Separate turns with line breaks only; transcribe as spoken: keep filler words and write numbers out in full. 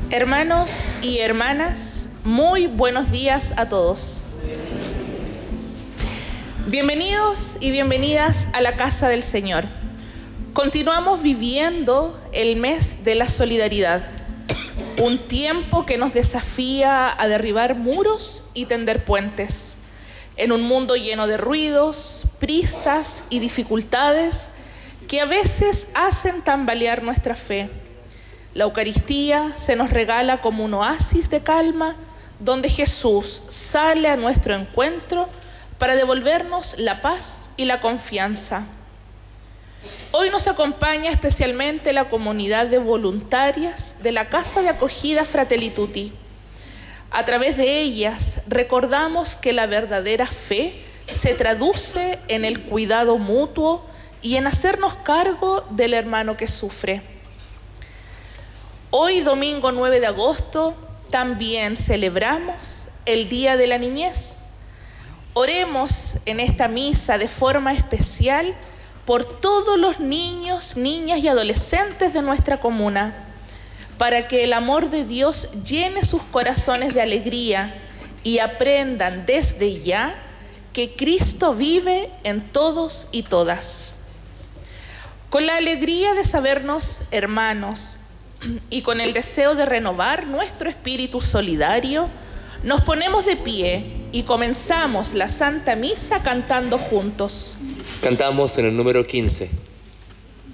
Hermanos y hermanas, muy buenos días a todos. Bienvenidos y bienvenidas a la casa del Señor. Continuamos viviendo el mes de la solidaridad, un tiempo que nos desafía a derribar muros y tender puentes. En un mundo lleno de ruidos, prisas y dificultades que a veces hacen tambalear nuestra fe. La Eucaristía se nos regala como un oasis de calma donde Jesús sale a nuestro encuentro para devolvernos la paz y la confianza. Hoy nos acompaña especialmente la comunidad de voluntarias de la Casa de Acogida Fratelli Tutti. A través de ellas recordamos que la verdadera fe se traduce en el cuidado mutuo y en hacernos cargo del hermano que sufre. Hoy, domingo nueve de agosto, también celebramos el Día de la Niñez. Oremos en esta misa de forma especial por todos los niños, niñas y adolescentes de nuestra comuna, para que el amor de Dios llene sus corazones de alegría y aprendan desde ya que Cristo vive en todos y todas. Con la alegría de sabernos hermanos y con el deseo de renovar nuestro espíritu solidario, nos ponemos de pie y comenzamos la Santa Misa cantando juntos.
Cantamos en el número quince.